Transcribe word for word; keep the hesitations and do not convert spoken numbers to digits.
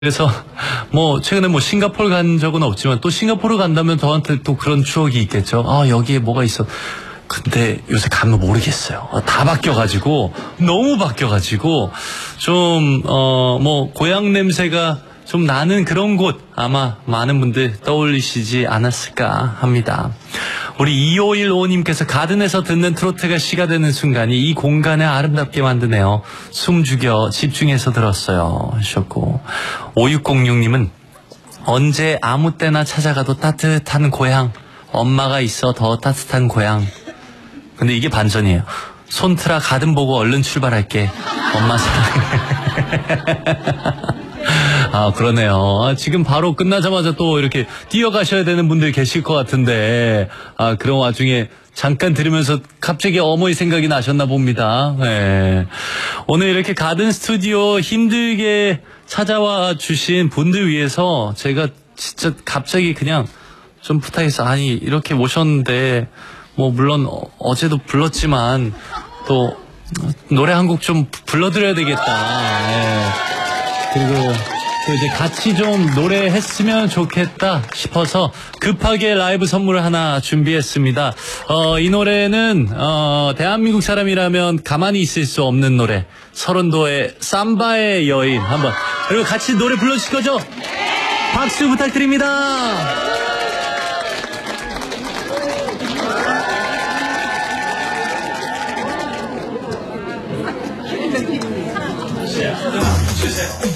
그래서 뭐 최근에 뭐 싱가포르 간 적은 없지만 또 싱가포르 간다면 저한테 또 그런 추억이 있겠죠. 아, 여기에 뭐가 있어. 근데 요새 가면 모르겠어요. 다 바뀌어가지고 너무 바뀌어가지고 좀 어 뭐 고향 냄새가 좀 나는 그런 곳 아마 많은 분들 떠올리시지 않았을까 합니다. 우리 이오일오님께서 가든에서 듣는 트로트가 시가 되는 순간이 이 공간을 아름답게 만드네요. 숨 죽여 집중해서 들었어요 하셨고, 오육공육님은 언제 아무 때나 찾아가도 따뜻한 고향, 엄마가 있어 더 따뜻한 고향. 근데 이게 반전이에요. 손트라 가든 보고 얼른 출발할게. 엄마 사랑해. 아, 그러네요. 아, 지금 바로 끝나자마자 또 이렇게 뛰어가셔야 되는 분들 계실 것 같은데, 아, 그런 와중에 잠깐 들으면서 갑자기 어머니 생각이 나셨나 봅니다. 네. 오늘 이렇게 가든 스튜디오 힘들게 찾아와 주신 분들 위해서 제가 진짜 갑자기 그냥 좀 부탁해서, 아니, 이렇게 모셨는데, 뭐, 물론 어제도 불렀지만, 또, 노래 한 곡 좀 불러드려야 되겠다. 네. 그리고 또 이제 같이 좀 노래했으면 좋겠다 싶어서 급하게 라이브 선물을 하나 준비했습니다. 어, 이 노래는 어, 대한민국 사람이라면 가만히 있을 수 없는 노래, 서른도의 삼바의 여인. 한번, 그리고 같이 노래 불러주실 거죠? 박수 부탁드립니다.